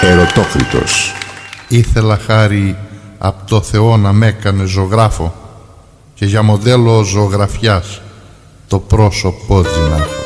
Ερωτόκριτος. Ήθελα χάρη απ' το Θεό να μ' έκανε ζωγράφο και για μοντέλο ζωγραφιάς το πρόσωπό της να έχω.